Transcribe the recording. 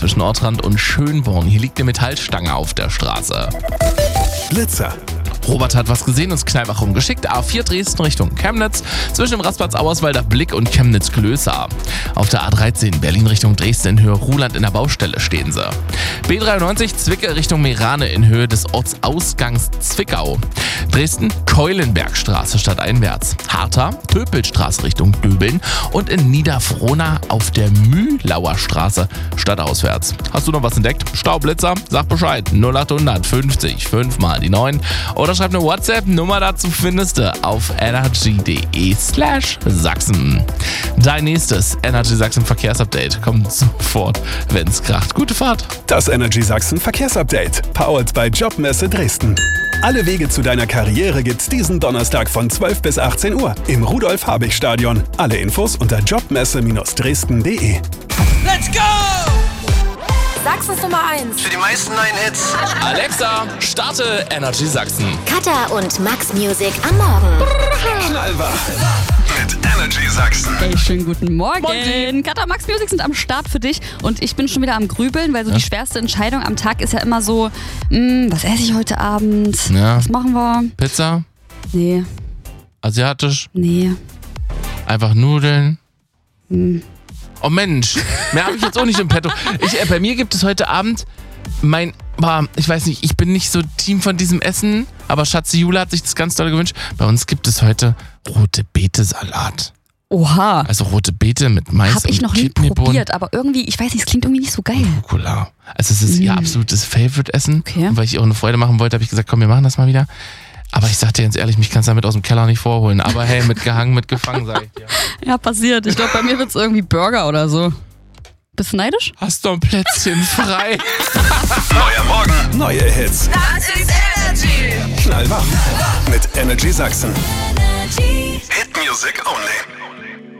zwischen Ortrand und Schönborn. Hier liegt eine Metallstange auf der Straße. Blitzer. Robert hat was gesehen und ist Knallbach rumgeschickt. A4 Dresden Richtung Chemnitz. Zwischen dem Rastplatz Auerswalder Blick und Chemnitz-Klößer. Auf der A13 Berlin Richtung Dresden in Höhe Ruhland in der Baustelle stehen sie. B93 Zwickau Richtung Merane in Höhe des Ortsausgangs Zwickau. Dresden Keulenbergstraße stadteinwärts. Hartha Pöpelstraße Richtung Döbeln und in Niederfrohna auf der Mühlauer Straße stadtauswärts. Hast du noch was entdeckt? Staublitzer? Sag Bescheid. 0800 50 5 mal die 9 oder schreib eine WhatsApp-Nummer dazu findest du auf energy.de/Sachsen. Dein nächstes Energy Sachsen Verkehrsupdate kommt sofort, wenn's kracht. Gute Fahrt. Das Energy Sachsen Verkehrsupdate. Powered bei Jobmesse Dresden. Alle Wege zu deiner Karriere gibt's diesen Donnerstag von 12 bis 18 Uhr im Rudolf-Habich-Stadion. Alle Infos unter jobmesse-dresden.de. Let's go! Sachsens Nummer 1. Für die meisten neuen Hits. Alexa, starte Energy Sachsen. Katha und Max Music am Morgen. Knallwach mit Energy Sachsen. Hey, schönen guten Morgen. Morgen. Katha, Max Music sind am Start für dich und ich bin schon wieder am Grübeln, weil so die schwerste Entscheidung am Tag ist ja immer so, was esse ich heute Abend? Ja. Was machen wir? Pizza? Nee, Asiatisch? nee. Einfach Nudeln? Oh Mensch, mehr habe ich jetzt auch nicht im Petto. Bei mir gibt es heute Abend ich weiß nicht, ich bin nicht so Team von diesem Essen, aber Schatzi Jule hat sich das ganz doll gewünscht. Bei uns gibt es heute rote Beete-Salat. Oha. Also rote Beete mit Mais Habe ich und noch nie Kidneybohnen. probiert, aber irgendwie, ich weiß nicht, es klingt irgendwie nicht so geil. Rucola. Also es ist ihr absolutes Favorite-Essen. Okay. Und weil ich ihr auch eine Freude machen wollte, habe ich gesagt, komm, wir machen das mal wieder. Aber ich sag dir ganz ehrlich, mich kannst du damit aus dem Keller nicht vorholen. Aber hey, mitgehangen, mitgefangen, sag ich dir. Ja, passiert. Ich glaube, bei mir wird es irgendwie Burger oder so. Bist du neidisch? Hast du ein Plätzchen frei? Neuer Morgen, neue Hits. Das ist Energy. Knallwach mit Energy Sachsen. Hit Music Only.